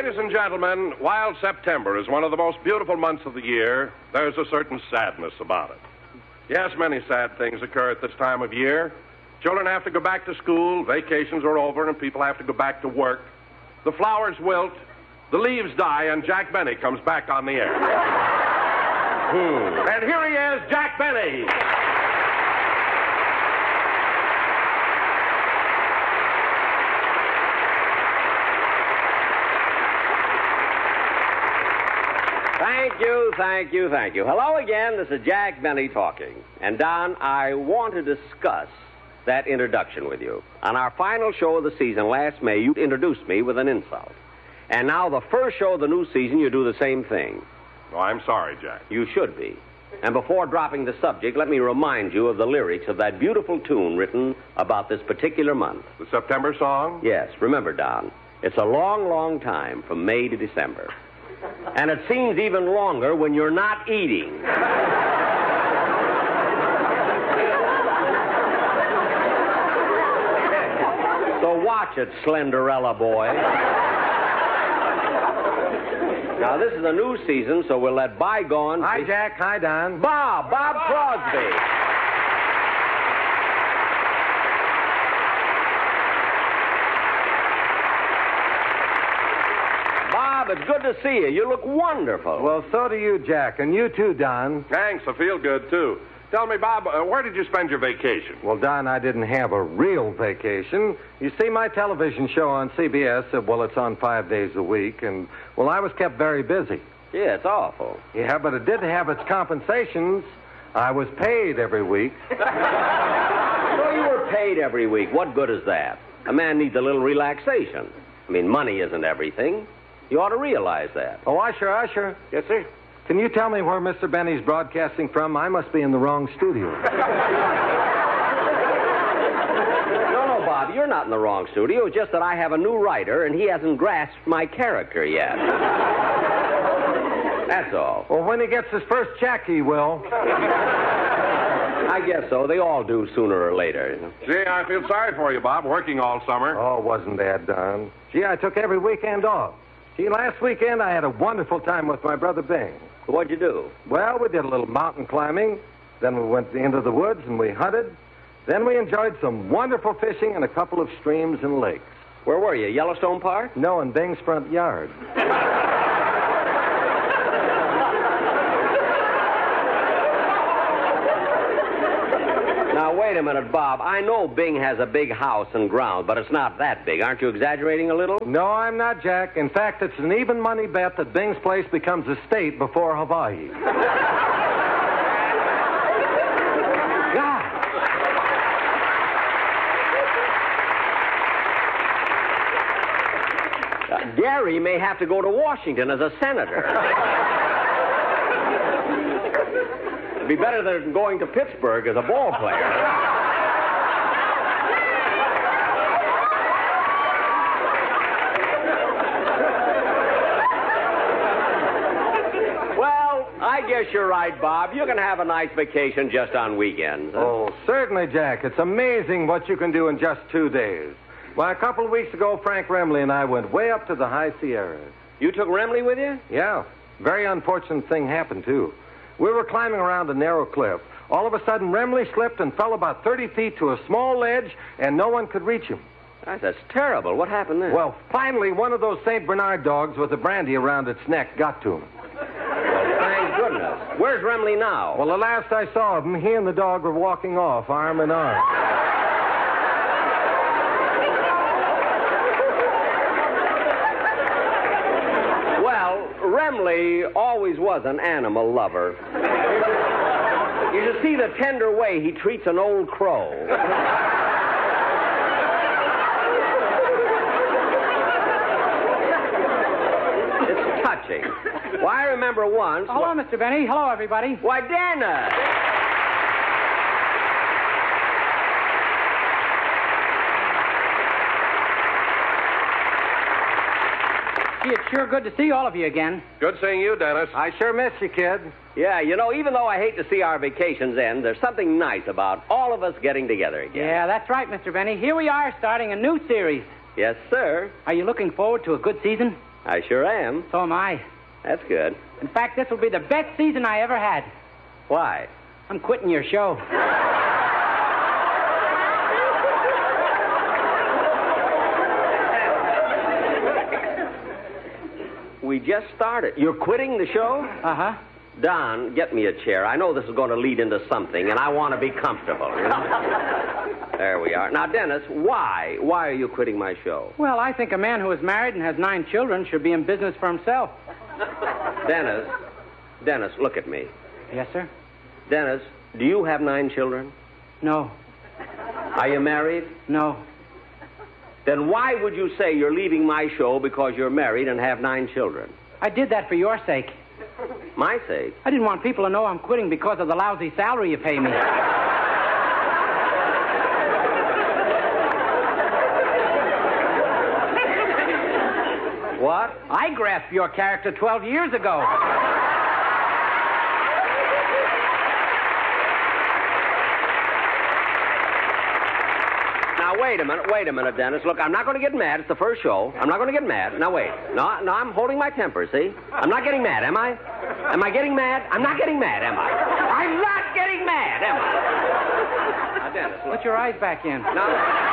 Ladies and gentlemen, while September is one of the most beautiful months of the year, there's a certain sadness about it. Yes, many sad things occur at this time of year. Children have to go back to school, vacations are over, and people have to go back to work. The flowers wilt, the leaves die, and Jack Benny comes back on the air. And here he is, Jack Benny. Thank you. Hello again, this is Jack Benny talking. And Don, I want to discuss that introduction with you. On our final show of the season last May, you introduced me with an insult. And now the first show of the new season, you do the same thing. Oh, I'm sorry, Jack. You should be. And before dropping the subject, let me remind you of the lyrics of that beautiful tune written about this particular month. The September song? Yes, remember, Don, it's a long, long time from May to December. And it seems even longer when you're not eating. So watch it, Slenderella boy. Now, this is a new season, so we'll let bygones... Hi, Jack. Hi, Don. Bob Crosby. Bob, it's good to see you. You look wonderful. Well, so do you, Jack, and you too, Don. Thanks, I feel good, too. Tell me, Bob, where did you spend your vacation? Well, Don, I didn't have a real vacation. You see, my television show on CBS, it's on 5 days a week, and, I was kept very busy. Yeah, it's awful. Yeah, but it did have its compensations. I was paid every week. So you were paid every week. What good is that? A man needs a little relaxation. I mean, money isn't everything. You ought to realize that. Oh, Usher. Yes, sir? Can you tell me where Mr. Benny's broadcasting from? I must be in the wrong studio. No, Bob, you're not in the wrong studio. It's just that I have a new writer, and he hasn't grasped my character yet. That's all. Well, when he gets his first check, he will. I guess so. They all do sooner or later. Gee, I feel sorry for you, Bob, working all summer. Oh, wasn't that, Don? Gee, I took every weekend off. Gee, last weekend I had a wonderful time with my brother Bing. What'd you do? Well, we did a little mountain climbing. Then we went into the woods and we hunted. Then we enjoyed some wonderful fishing in a couple of streams and lakes. Where were you? Yellowstone Park? No, in Bing's front yard. Now, wait a minute, Bob. I know Bing has a big house and ground, but it's not that big. Aren't you exaggerating a little? No, I'm not, Jack. In fact, it's an even money bet that Bing's place becomes a state before Hawaii. Gary may have to go to Washington as a senator. It'd be better than going to Pittsburgh as a ball player. Well, I guess you're right, Bob. You can have a nice vacation just on weekends. Oh, certainly, Jack. It's amazing what you can do in just 2 days. Why, a couple of weeks ago, Frank Remley and I went way up to the high Sierras. You took Remley with you? Yeah. Very unfortunate thing happened, too. We were climbing around a narrow cliff. All of a sudden, Remley slipped and fell about 30 feet to a small ledge, and no one could reach him. That's terrible. What happened then? Well, finally, one of those St. Bernard dogs with a brandy around its neck got to him. Well, thank goodness. Where's Remley now? Well, the last I saw of him, he and the dog were walking off, arm in arm. Remley always was an animal lover. You should see the tender way he treats an old crow. It's touching. Why, I remember once... Hello, Mr. Benny. Hello, everybody. Why, Dana! Gee, it's sure good to see all of you again. Good seeing you, Dennis. I sure miss you, kid. Yeah, even though I hate to see our vacations end, there's something nice about all of us getting together again. Yeah, that's right, Mr. Benny. Here we are starting a new series. Yes, sir. Are you looking forward to a good season? I sure am. So am I. That's good. In fact, this will be the best season I ever had. Why? I'm quitting your show. We just started. You're quitting the show? Uh-huh. Don, get me a chair. I know this is going to lead into something, and I want to be comfortable. You know? There we are. Now, Dennis, why? Why are you quitting my show? Well, I think a man who is married and has 9 children should be in business for himself. Dennis, look at me. Yes, sir? Dennis, do you have 9 children? No. Are you married? No. Then why would you say you're leaving my show because you're married and have 9 children? I did that for your sake. My sake? I didn't want people to know I'm quitting because of the lousy salary you pay me. What? I grasped your character 12 years ago. Now, wait a minute, Dennis. Look, I'm not going to get mad. It's the first show. I'm not going to get mad. Now, wait. No, I'm holding my temper, see? I'm not getting mad, am I? Am I getting mad? I'm not getting mad, am I? I'm not getting mad, am I? Now, Dennis, look. Put your eyes back in. Now...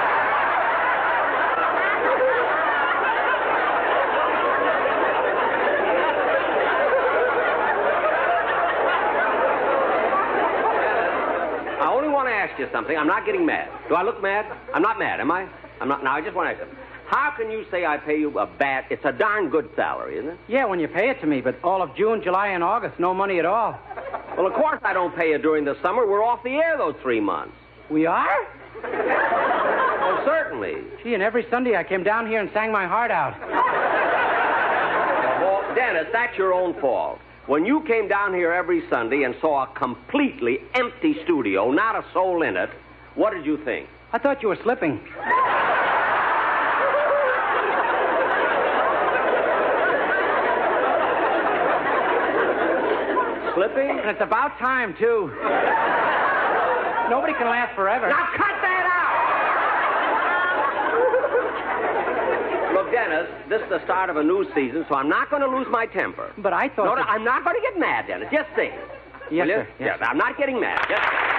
ask you something. I'm not getting mad. Do I look mad? I'm not mad, am I? I'm not. Now, I just want to ask you. How can you say I pay you a bad... It's a darn good salary, isn't it? Yeah, when you pay it to me, but all of June, July, and August, no money at all. Well, of course I don't pay you during the summer. We're off the air those 3 months. We are? Oh, certainly. Gee, and every Sunday I came down here and sang my heart out. Well, Dennis, that's your own fault. When you came down here every Sunday and saw a completely empty studio, not a soul in it, what did you think? I thought you were slipping. Slipping? And it's about time, too. Nobody can last forever. Now cut that out! Look, Dennis, this is the start of a new season, so I'm not going to lose my temper. But I thought... No, I'm not going to get mad, Dennis. Just think. Yes, Will you? sir. Yes. I'm not getting mad. Just...